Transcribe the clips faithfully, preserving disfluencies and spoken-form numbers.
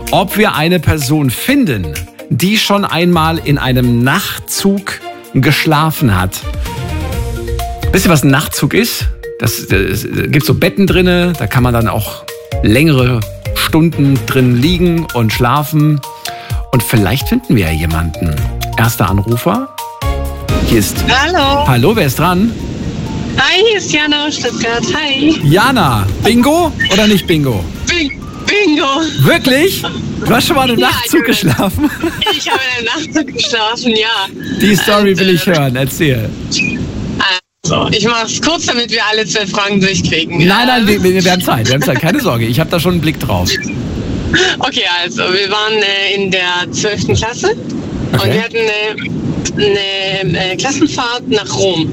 ob wir eine Person finden, die schon einmal in einem Nachtzug geschlafen hat. Wisst ihr, was ein Nachtzug ist? Das, das gibt so Betten drinne, da kann man dann auch längere Stunden drin liegen und schlafen. Und vielleicht finden wir ja jemanden. Erster Anrufer. Hier ist... Hallo. Hallo, wer ist dran? Hi, hier ist Jana aus Stuttgart. Hi. Jana, Bingo oder nicht Bingo? Bing, Bingo. Wirklich? Du hast schon mal im Ja, Nachtzug ich- geschlafen? Ich habe in der Nachtzug geschlafen, ja. Die Story will Und, ich äh, hören, erzähl. Also, ich mache es kurz, damit wir alle zwölf Fragen durchkriegen. Nein, nein, Ähm, wir, wir haben Zeit, wir haben Zeit, keine Sorge, ich habe da schon einen Blick drauf. Okay, also, wir waren äh, in der zwölften Klasse und Okay. wir hatten eine, eine äh, Klassenfahrt nach Rom.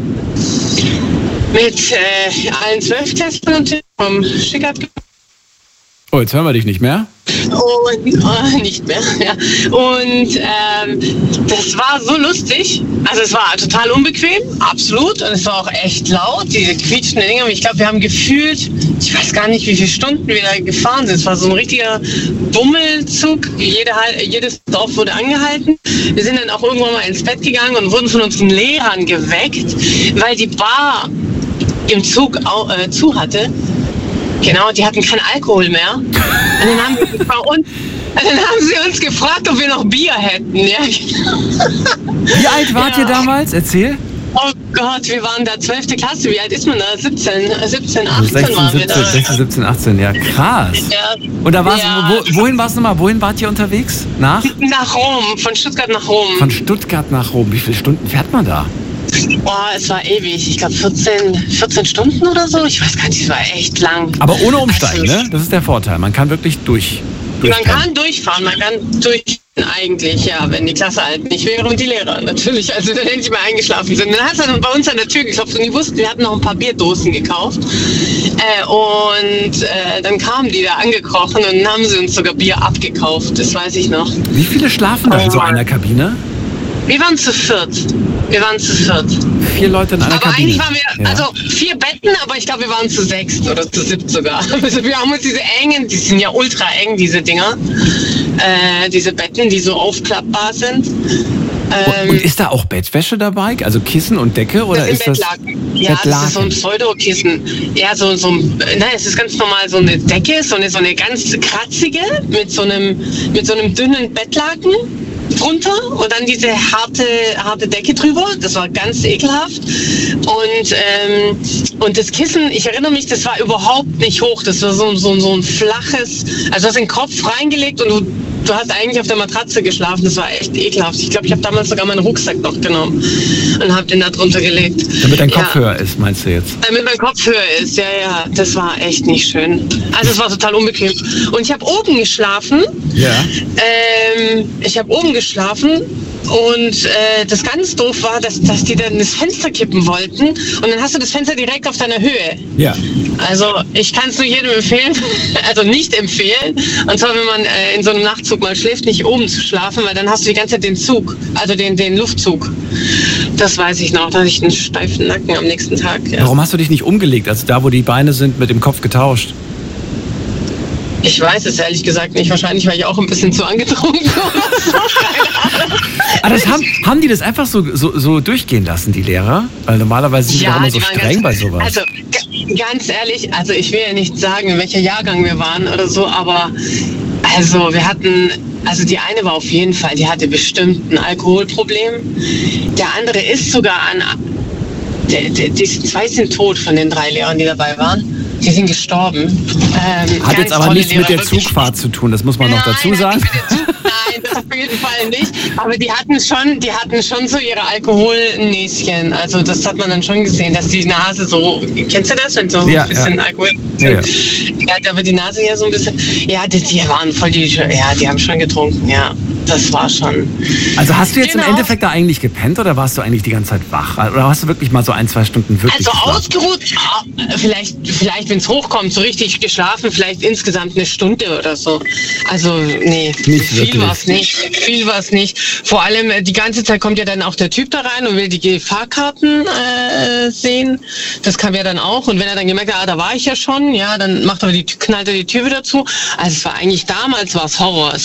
Mit äh, allen Zwölftklässlern und vom Schickert. Oh, jetzt hören wir dich nicht mehr. Und oh, nicht mehr, ja. Und ähm, das war so lustig. Also es war total unbequem, absolut. Und es war auch echt laut, diese quietschenden Dinger. Ich glaube, wir haben gefühlt, ich weiß gar nicht, wie viele Stunden wir da gefahren sind. Es war so ein richtiger Bummelzug. Jede, jedes Dorf wurde angehalten. Wir sind dann auch irgendwann mal ins Bett gegangen und wurden von unseren Lehrern geweckt, weil die Bar im Zug au, äh, zu hatte. Genau, die hatten keinen Alkohol mehr. Und dann haben, wir bei uns, und dann haben sie uns gefragt, ob wir noch Bier hätten. Ja. Wie alt wart Ja. ihr damals? Erzähl. Oh Gott, wir waren da zwölfte Klasse. Wie alt ist man da? siebzehn, siebzehn, achtzehn sechzehn, waren wir siebzehn, da. sechzehn, siebzehn, achtzehn, ja krass. Ja. Und da war's, Ja. wo, wohin war's nochmal? Wohin wart ihr unterwegs? Nach? Nach Rom, von Stuttgart nach Rom. Von Stuttgart nach Rom. Wie viele Stunden fährt man da? Boah, es war ewig. Ich glaube vierzehn, vierzehn Stunden oder so. Ich weiß gar nicht, es war echt lang. Aber ohne Umsteigen, Also, ne? Das ist der Vorteil. Man kann wirklich durch. Man durchpennen. kann durchfahren, man kann durch eigentlich, ja, wenn die Klasse alt nicht wäre und die Lehrer natürlich, also dann endlich mal eingeschlafen sind. Dann hat es dann bei uns an der Tür geklopft und die wussten, wir hatten noch ein paar Bierdosen gekauft. Äh, und äh, dann kamen die da angekrochen und dann haben sie uns sogar Bier abgekauft, das weiß ich noch. Wie viele schlafen da in so einer Kabine? Wir waren zu viert. Wir waren zu viert. Vier Leute in einer Aber Kabine. eigentlich waren wir, Ja. also vier Betten, aber ich glaube, wir waren zu sechst oder zu siebt sogar. Also wir haben uns diese engen, die sind ja ultra eng, diese Dinger, äh, diese Betten, die so aufklappbar sind. Ähm, Und ist da auch Bettwäsche dabei? Also Kissen und Decke? Oder das ist sind das Bettlaken. Ja, das ist so ein Pseudokissen. Ja, so, so ein, nein, es ist ganz normal so eine Decke, so eine, so eine ganz kratzige mit so einem, mit so einem dünnen Bettlaken drunter und dann diese harte, harte Decke drüber. Das war ganz ekelhaft. Und, ähm, und das Kissen, ich erinnere mich, das war überhaupt nicht hoch. Das war so, so, so ein flaches, also du hast den Kopf reingelegt und du, du hast eigentlich auf der Matratze geschlafen. Das war echt ekelhaft. Ich glaube, ich habe damals sogar meinen Rucksack noch genommen und habe den da drunter gelegt. Damit dein Ja. Kopf höher ist, meinst du jetzt? Damit mein Kopf höher ist, ja, ja. Das war echt nicht schön. Also es war total unbequem. Und ich habe oben geschlafen. Ja. Ähm, ich habe oben geschlafen und äh, das ganz doof war, dass, dass die dann das Fenster kippen wollten und dann hast du das Fenster direkt auf deiner Höhe. Ja. Also ich kann es nur jedem empfehlen, also nicht empfehlen. Und zwar, wenn man äh, in so einem Nachtzug mal schläft, nicht oben zu schlafen, weil dann hast du die ganze Zeit den Zug, also den, den Luftzug. Das weiß ich noch, da hatte ich einen steifen Nacken am nächsten Tag. Ja. Warum hast du dich nicht umgelegt? Also da, wo die Beine sind, mit dem Kopf getauscht? Ich weiß es ehrlich gesagt nicht. Wahrscheinlich war ich auch ein bisschen zu angetrunken. oder so. Keine Ahnung. Ah, das haben, haben die das einfach so, so, so durchgehen lassen, die Lehrer? Weil normalerweise sind die doch immer so die waren streng bei ganz, sowas. Also g- ganz ehrlich, also ich will ja nicht sagen, in welcher Jahrgang wir waren oder so, aber also wir hatten, also die eine war auf jeden Fall, die hatte bestimmt ein Alkoholproblem. Der andere ist sogar an, der, der, die zwei sind tot von den drei Lehrern, die dabei waren. Die sind gestorben. Ähm, Hat ganz jetzt aber tolle nichts mit Lehrer, der wirklich. Zugfahrt zu tun, das muss man noch Nein, dazu hat sagen. nichts mit der Zug- Nein, das auf jeden Fall nicht. Aber die hatten schon, die hatten schon so ihre Alkoholnäschen. Also das hat man dann schon gesehen, dass die Nase so, kennst du das, wenn so Ja, ein bisschen ja. Alkohol? Ja, ja. Ja, aber die Nase ja so ein bisschen. Ja, die, die waren voll die, ja, die haben schon getrunken. Ja, das war schon. Also hast du jetzt Genau. im Endeffekt da eigentlich gepennt oder warst du eigentlich die ganze Zeit wach? Oder hast du wirklich mal so ein, zwei Stunden wirklich Also geschlafen? ausgeruht, ah, vielleicht, vielleicht wenn es hochkommt, so richtig geschlafen, vielleicht insgesamt eine Stunde oder so. Also nee, Nicht viel wirklich. war es nicht. Viel war es nicht. Vor allem äh, die ganze Zeit kommt ja dann auch der Typ da rein und will die Fahrkarten äh, sehen. Das kam ja dann auch. Und wenn er dann gemerkt hat, ah, da war ich ja schon, ja, dann macht er die, knallt er die Tür wieder zu. Also es war eigentlich damals war es Horror. Es